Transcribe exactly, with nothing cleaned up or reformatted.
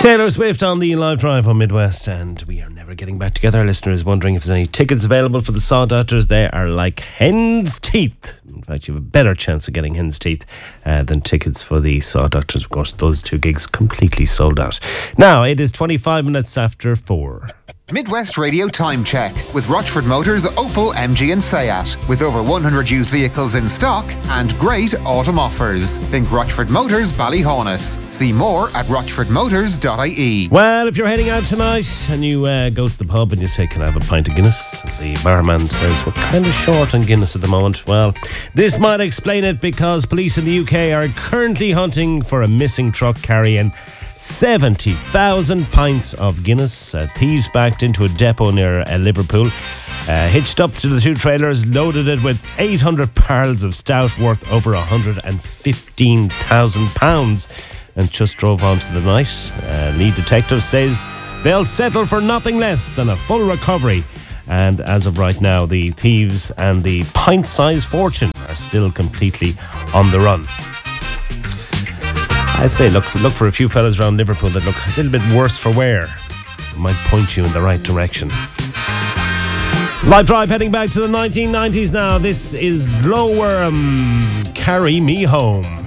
Taylor Swift on the live drive on Midwest, and we are never getting back together. Our listener is wondering if there's any tickets available for the Saw Doctors. They are like hen's teeth. In fact, you have a better chance of getting hen's teeth uh, than tickets for the Saw Doctors. Of course, those two gigs completely sold out. Now, it is twenty-five minutes after four. Midwest Radio Time Check with Rochford Motors, Opel, M G and Seat. With over one hundred used vehicles in stock and great autumn offers. Think Rochford Motors, Ballyhaunis. See more at rochford motors dot I E. Well, if you're heading out tonight and you uh, go to the pub and you say, can I have a pint of Guinness? The barman says, we're kind of short on Guinness at the moment. Well, this might explain it, because police in the U K are currently hunting for a missing truck carrying seventy thousand pints of Guinness. Uh, thieves backed into a depot near uh, Liverpool, uh, hitched up to the two trailers, loaded it with eight hundred barrels of stout worth over one hundred fifteen thousand pounds, and just drove on to the night. Uh, lead detective says they'll settle for nothing less than a full recovery. And as of right now, the thieves and the pint-sized fortune are still completely on the run. I'd say look for, look for a few fellas around Liverpool that look a little bit worse for wear. It might point you in the right direction. Live drive heading back to the nineteen nineties now. This is Glowworm, Carry Me Home.